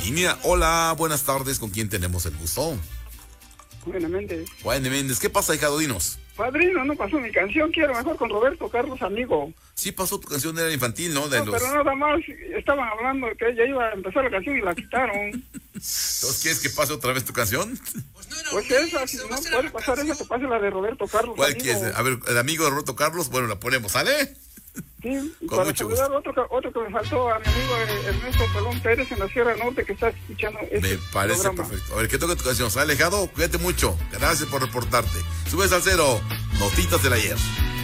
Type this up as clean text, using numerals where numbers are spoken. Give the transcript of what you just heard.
línea. Hola, buenas tardes. ¿Con quién tenemos el gusto? Juan Méndez. Juan Méndez. ¿Qué pasa, hijado? Dinos. Padrino, no pasó mi canción, quiero mejor con Roberto Carlos, amigo. Sí pasó tu canción, era infantil, ¿no? Pero nada más, estaban hablando de que ya iba a empezar la canción y la quitaron. ¿Entonces quieres que pase otra vez tu canción? Pues esa, si no puede pasar esa, que pase la de Roberto Carlos. ¿Cuál quieres? A ver, el amigo de Roberto Carlos, bueno, la ponemos, ¿sale? Sí, y con para mucho saludar gusto. otro que me faltó, a mi amigo Ernesto Pelón Pérez en la Sierra Norte, que está escuchando Me parece programa. perfecto. A ver, ¿qué toca tu canción? ¿Sale, alejado? Cuídate mucho. Gracias por reportarte. Subes al cero. Notitas del ayer.